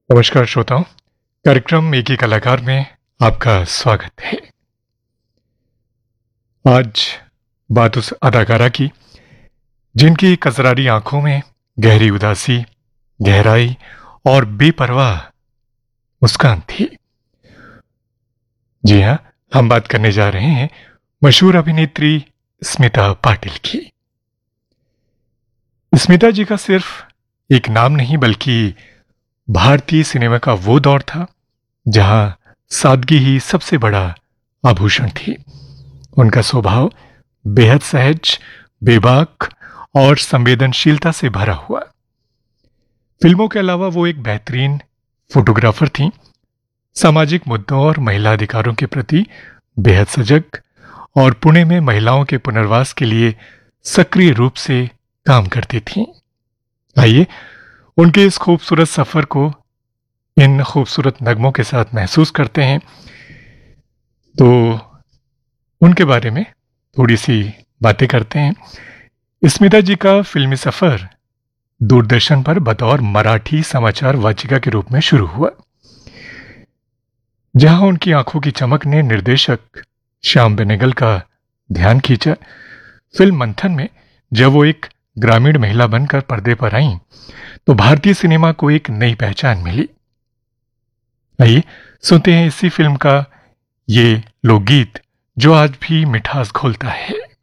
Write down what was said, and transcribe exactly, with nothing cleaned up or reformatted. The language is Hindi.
नमस्कार श्रोताओं, कार्यक्रम एक ही कलाकार में आपका स्वागत है। आज बात उस अदाकारा की जिनकी कजरारी आंखों में गहरी उदासी, गहराई और बेपरवाह मुस्कान थी। जी हाँ, हम बात करने जा रहे हैं मशहूर अभिनेत्री स्मिता पाटिल की। स्मिता जी का सिर्फ एक नाम नहीं बल्कि भारतीय सिनेमा का वो दौर था जहां सादगी ही सबसे बड़ा आभूषण थी। उनका स्वभाव बेहद सहज, बेबाक और संवेदनशीलता से भरा हुआ। फिल्मों के अलावा वो एक बेहतरीन फोटोग्राफर थी। सामाजिक मुद्दों और महिला अधिकारों के प्रति बेहद सजग और पुणे में महिलाओं के पुनर्वास के लिए सक्रिय रूप से काम करती थीं। आइए उनके इस खूबसूरत सफर को इन खूबसूरत नगमों के साथ महसूस करते हैं। तो उनके बारे में थोड़ी सी बातें करते हैं। स्मिता जी का फिल्मी सफर दूरदर्शन पर बतौर मराठी समाचार वाचिका के रूप में शुरू हुआ, जहां उनकी आंखों की चमक ने निर्देशक श्याम बेनेगल का ध्यान खींचा। फिल्म मंथन में जब वो एक ग्रामीण महिला बनकर पर्दे पर आईं, तो भारतीय सिनेमा को एक नई पहचान मिली। आइए सुनते हैं इसी फिल्म का ये लोकगीत जो आज भी मिठास घोलता है।